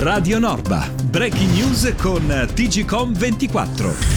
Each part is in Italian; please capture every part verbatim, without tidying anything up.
Radio Norba, breaking news con T G Com ventiquattro.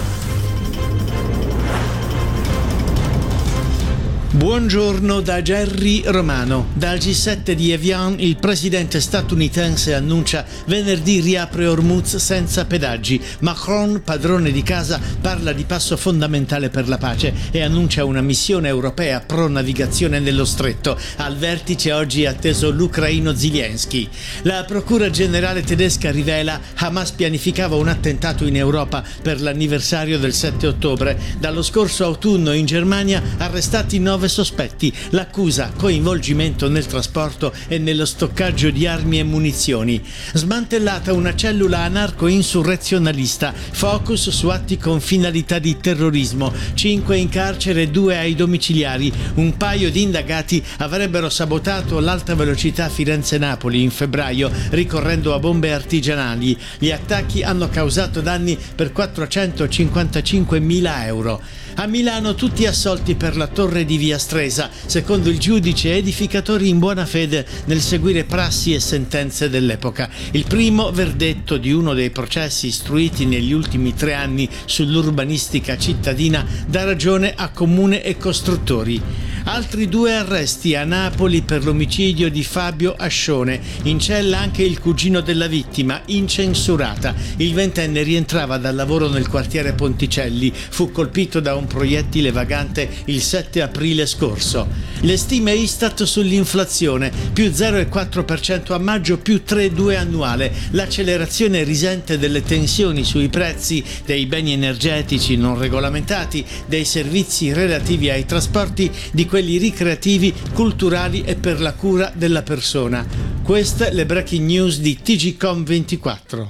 Buongiorno da Gerry Romano. Dal G sette di Evian il presidente statunitense annuncia venerdì riapre Hormuz senza pedaggi. Macron, padrone di casa, parla di passo fondamentale per la pace e annuncia una missione europea pro navigazione nello stretto. Al vertice oggi è atteso l'ucraino Zelensky. La procura generale tedesca rivela Hamas pianificava un attentato in Europa per l'anniversario del sette ottobre. Dallo scorso autunno in Germania arrestati nove sospetti, l'accusa coinvolgimento nel trasporto e nello stoccaggio di armi e munizioni. Smantellata una cellula anarco-insurrezionalista, focus su atti con finalità di terrorismo, cinque in carcere e due ai domiciliari. Un paio di indagati avrebbero sabotato l'alta velocità Firenze-Napoli in febbraio ricorrendo a bombe artigianali. Gli attacchi hanno causato danni per quattrocentocinquantacinquemila euro. A Milano tutti assolti per la torre di Via Stresa, secondo il giudice edificatori in buona fede nel seguire prassi e sentenze dell'epoca. Il primo verdetto di uno dei processi istruiti negli ultimi tre anni sull'urbanistica cittadina dà ragione a comune e costruttori. Altri due arresti a Napoli per l'omicidio di Fabio Ascione. In cella anche il cugino della vittima, incensurata. Il ventenne rientrava dal lavoro nel quartiere Ponticelli. Fu colpito da un proiettile vagante il sette aprile scorso. Le stime Istat sull'inflazione, più zero virgola quattro per cento a maggio, più tre virgola due annuale. L'accelerazione risente delle tensioni sui prezzi dei beni energetici non regolamentati, dei servizi relativi ai trasporti, di quelli ricreativi, culturali e per la cura della persona. Queste le breaking news di T G Com ventiquattro.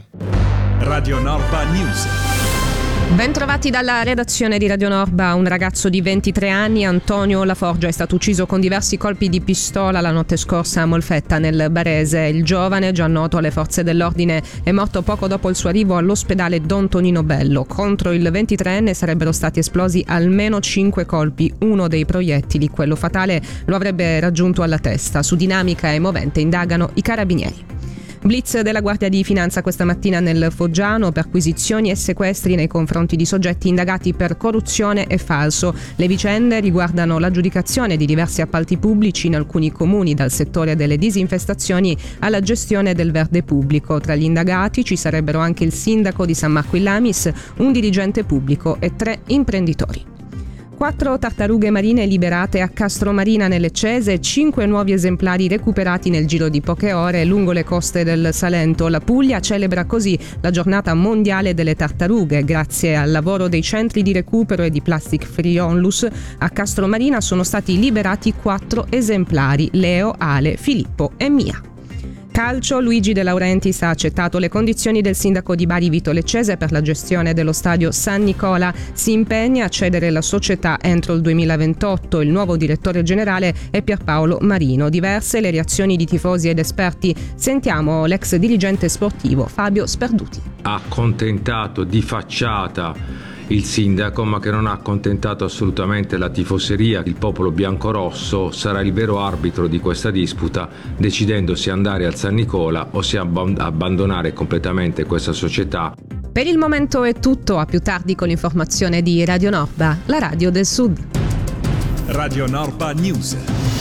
Radio Norba News. Bentrovati dalla redazione di Radio Norba. Un ragazzo di ventitré anni, Antonio Laforgia, è stato ucciso con diversi colpi di pistola la notte scorsa a Molfetta, nel Barese. Il giovane, già noto alle forze dell'ordine, è morto poco dopo il suo arrivo all'ospedale Don Tonino Bello. Contro il ventitreenne sarebbero stati esplosi almeno cinque colpi. Uno dei proiettili, quello fatale, lo avrebbe raggiunto alla testa. Su dinamica e movente indagano i carabinieri. Blitz della Guardia di Finanza questa mattina nel Foggiano, perquisizioni e sequestri nei confronti di soggetti indagati per corruzione e falso. Le vicende riguardano l'aggiudicazione di diversi appalti pubblici in alcuni comuni, dal settore delle disinfestazioni alla gestione del verde pubblico. Tra gli indagati ci sarebbero anche il sindaco di San Marco in Lamis, un dirigente pubblico e tre imprenditori. Quattro tartarughe marine liberate a Castromarina nelle Cese, cinque nuovi esemplari recuperati nel giro di poche ore lungo le coste del Salento. La Puglia celebra così la giornata mondiale delle tartarughe. Grazie al lavoro dei centri di recupero e di Plastic Free Onlus, a Castromarina sono stati liberati quattro esemplari: Leo, Ale, Filippo e Mia. Calcio, Luigi De Laurentiis ha accettato le condizioni del sindaco di Bari Vito Leccese per la gestione dello stadio San Nicola. Si impegna a cedere la società entro il duemilaventotto. Il nuovo direttore generale è Pierpaolo Marino. Diverse le reazioni di tifosi ed esperti. Sentiamo l'ex dirigente sportivo Fabio Sperduti. Ha accontentato di facciata il sindaco, ma che non ha accontentato assolutamente la tifoseria. Il popolo biancorosso sarà il vero arbitro di questa disputa, decidendo se andare al San Nicola o se abb- abbandonare completamente questa società. Per il momento è tutto, a più tardi con l'informazione di Radio Norba, la radio del Sud. Radio Norba News.